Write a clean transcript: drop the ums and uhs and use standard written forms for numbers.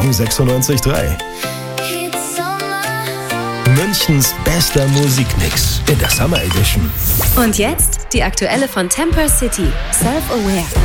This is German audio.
Kong 96.3. Münchens bester Musikmix in der Summer Edition. Und jetzt die aktuelle von Temper City, Self-Aware.